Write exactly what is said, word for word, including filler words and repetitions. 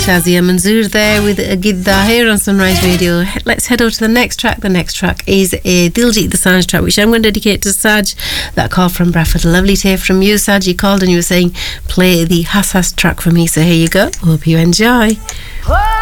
Shazia Manzoor there with Gidda here on Sunrise Radio. Let's head over to the next track. The next track is a Diljit Dosanjh track, which I'm going to dedicate to Saj. That call from Bradford. Lovely to hear from you, Saj. You called and you were saying, play the Hass Hass track for me. So here you go. Hope you enjoy.